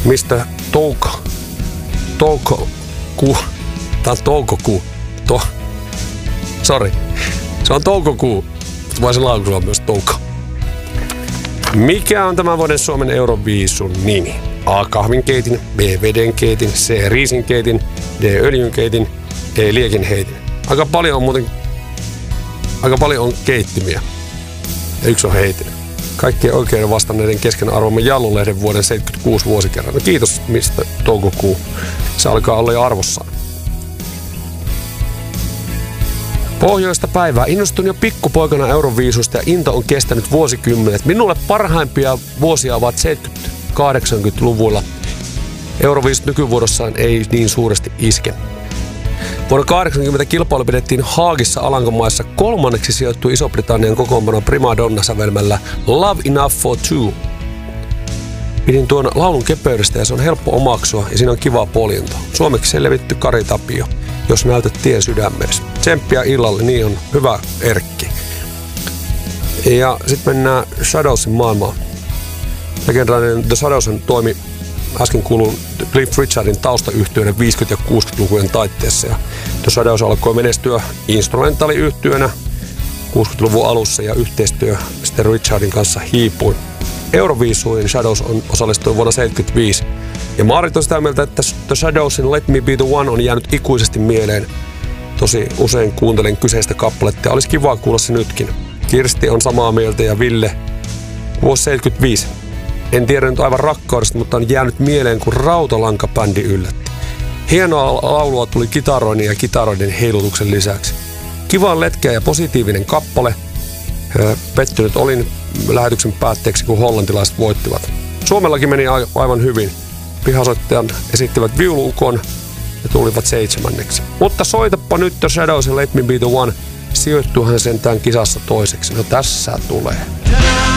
Mr. Toukokuu. Tää on toukokuu. Sori. Se on toukokuu. Vai se lausua myös touko. Mikä on tämän vuoden Suomen Euroviisun nimi? A. Kahvinkeitin, B. Vedenkeitin, C. Riisinkeitin, D. Öljynkeitin, E. Liekinheitin. Aika paljon on keittimiä. Ja yksi on heitin. Kaikkien oikein vastanneiden kesken arvomme Jallulehden vuoden 76 vuosikerran. No kiitos, mistä toukokuu. Se alkaa olla jo arvossaan. Pohjoista päivää. Innostun jo pikkupoikana Euroviisusta ja into on kestänyt vuosikymmenet. Minulle parhaimpia vuosia ovat 70-80-luvulla. Euroviisut nykyvuorossaan ei niin suuresti iske. Vuonna 80 kilpailu pidettiin Haagissa Alankomaissa. Kolmanneksi sijoittui Iso-Britannian kokoonpano Primadonna-sävelmällä Love Enough for Two. Pidin tuon laulun kepeydestä ja se on helppo omaksua ja siinä on kiva poljinta. Suomeksi se levitty Kari Tapio, jos näytät tien sydämeesi. Tsemppiä illalle, niin on hyvä Erkki. Ja sitten mennään Shadowsin maailmaan. Legendaarinen The Shadows toimi äsken kuulun Cliff Richardin taustayhtyönä 50- ja 60-lukujen taitteessa. Ja The Shadows alkoi menestyä instrumentaaliyhtyönä 60-luvun alussa ja yhteistyö sitten Richardin kanssa hiipui. Euroviisuihin Shadows on osallistui vuonna 1975. Ja Maarit on sitä mieltä, että The Shadowsin Let Me Be The One on jäänyt ikuisesti mieleen. Tosi usein kuuntelen kyseistä kappaletta ja olisi kiva kuulla se nytkin. Kirsti on samaa mieltä ja Ville vuosi 1975. En tiedä nyt aivan rakkaudesta, mutta on jäänyt mieleen, kun Rautalanka-bändi yllätti. Hienoa laulua tuli kitaroinnin ja kitaroiden heilutuksen lisäksi. Kiva letkeä ja positiivinen kappale. Pettynyt olin lähetyksen päätteeksi, kun hollantilaiset voittivat. Suomellakin meni aivan hyvin. Pihasoittajan esittivät viulu-ukon ja tulivat 7. Mutta soitapa nyt The Shadows ja Let Me Be The One. Sijoittuuhan sentään kisassa toiseksi. No tässä tulee.